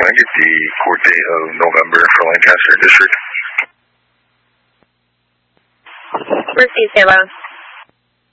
I get the court date of November for Lancaster District? Received, Halo.